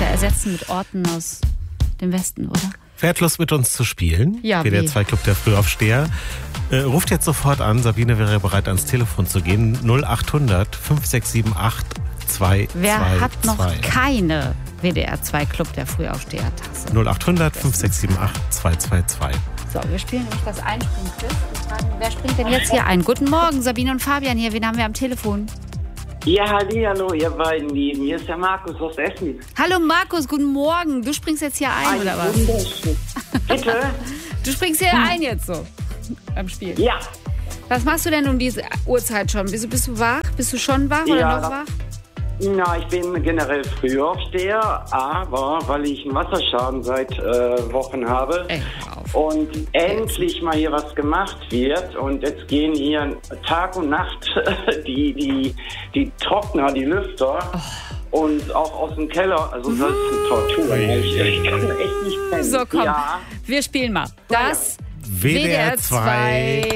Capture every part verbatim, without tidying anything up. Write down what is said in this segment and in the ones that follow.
ja ersetzen mit Orten aus dem Westen, oder? Wer hat Lust, mit uns zu spielen? Ja, W D R zwei Club der Frühaufsteher. Äh, ruft jetzt sofort an. Sabine wäre bereit, ans Telefon zu gehen. null acht hundert fünf sechs sieben acht zwei zwei zwei. Wer hat noch keine W D R zwei Club der Frühaufsteher-Tasse? null acht hundert fünf sechs sieben acht zwei zwei zwei. So, wir spielen nämlich das Einspringen-Quiz und fragen, wer springt denn jetzt hier ein? Guten Morgen, Sabine und Fabian hier. Wen haben wir am Telefon? Ja, hallihallo, ihr beiden Lieben. Hier ist der Markus aus Essen. Hallo Markus, guten Morgen. Du springst jetzt hier ein, oder was? Wunderschön. Bitte? Du springst hier ein jetzt so beim Spiel. Ja. Was machst du denn um diese Uhrzeit schon? Bist du, bist du wach? Bist du schon wach oder Ja, noch wach? Na, ich bin generell Frühaufsteher, aber weil ich einen Wasserschaden seit äh, Wochen habe Ey, auf. und endlich mal hier was gemacht wird und jetzt gehen hier Tag und Nacht die, die, die Trockner, die Lüfter und auch aus dem Keller, also das ist eine Tortur. Ich, ich kann echt nicht pennen. So, komm, Ja. wir spielen mal. Das W D R zwei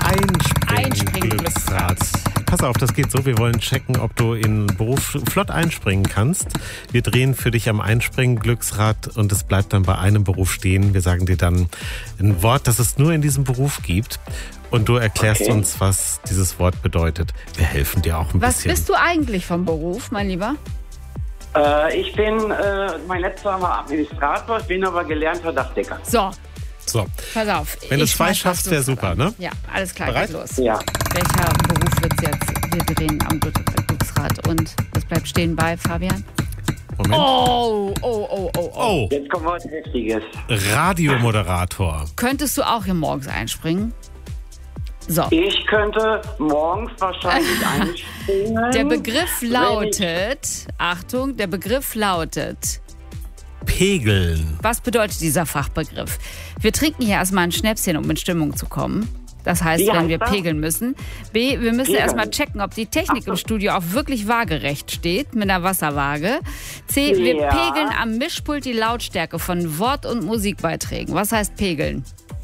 Einspringen-Glücksrad. Pass auf, das geht so. Wir wollen checken, ob du in den Beruf flott einspringen kannst. Wir drehen für dich am Einspringen-Glücksrad und es bleibt dann bei einem Beruf stehen. Wir sagen dir dann ein Wort, das es nur in diesem Beruf gibt. Und du erklärst Okay. uns, was dieses Wort bedeutet. Wir helfen dir auch ein Was bisschen. bist du eigentlich vom Beruf, mein Lieber? Äh, ich bin, äh, mein letzter war Administrator, ich bin aber gelernter Dachdecker. So, So, pass auf. wenn du Ich zwei schmeiß schaffst, was wäre los, super, Alter. ne? Ja, alles klar, Bereit? geht los. Ja. Welcher Beruf wird's jetzt? Wir drehen am Glücksrad und das bleibt stehen bei Fabian. Moment. Oh, oh, oh, oh, oh. Oh, Jetzt kommt was Heftiges. Radiomoderator. Könntest du auch hier morgens einspringen? So, Ich könnte morgens wahrscheinlich einspringen. der Begriff wenn lautet, Achtung, der Begriff lautet, Pegeln. was bedeutet dieser Fachbegriff? Wir trinken hier erstmal ein Schnäpschen, um in Stimmung zu kommen. Das heißt, Wie wenn heißt wir das? pegeln müssen. B, wir müssen Pegeln. erstmal checken, ob die Technik Ach so. im Studio auch wirklich waagerecht steht, mit einer Wasserwaage. C, wir Ja. pegeln am Mischpult die Lautstärke von Wort- und Musikbeiträgen. Was heißt pegeln?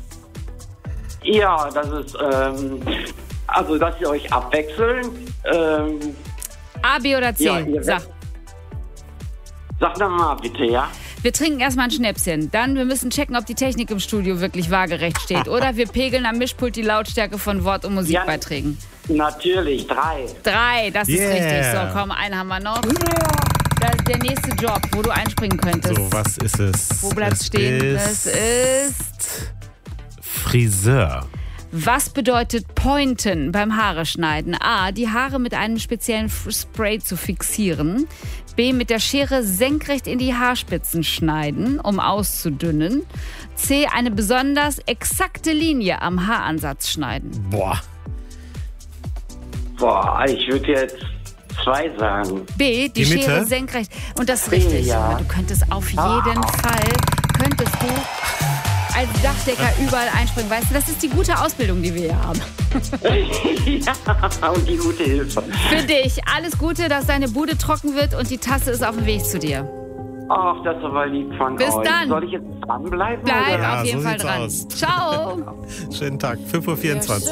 Ich, ja, das ist, ähm, also, dass ihr euch abwechseln. Ähm, A, B oder C? Ja, ihr- Sag. sag doch mal bitte, ja? Wir trinken erstmal ein Schnäpschen. Dann, wir müssen checken, ob die Technik im Studio wirklich waagerecht steht. Oder wir pegeln am Mischpult die Lautstärke von Wort- und Musikbeiträgen. Natürlich, drei. Drei, das Yeah. ist richtig. So, komm, einen haben wir noch. Das ist der nächste Job, wo du einspringen könntest. So, was ist es? Wo bleibt's es stehen? Ist Es ist... Friseur. Was bedeutet pointen beim Haare schneiden? A, die Haare mit einem speziellen F- Spray zu fixieren. B, mit der Schere senkrecht in die Haarspitzen schneiden, um auszudünnen. C, eine besonders exakte Linie am Haaransatz schneiden. Boah. Boah, ich würde jetzt zwei sagen. B, die, Die Mitte? Schere senkrecht. Und das ist richtig. Ja. Junge. Du könntest auf jeden Fall, könntest du als Dachdecker überall einspringen. Weißt du, das ist die gute Ausbildung, die wir hier haben. Ja, und die gute Hilfe. Für dich alles Gute, dass deine Bude trocken wird und die Tasse ist auf dem Weg zu dir. Ach, das ist aber lieb von Bis euch. dann. Soll ich jetzt dranbleiben? Bleib oder? Ja, auf jeden so Fall sieht's dran. aus. Ciao. Schönen Tag. fünf Uhr vierundzwanzig.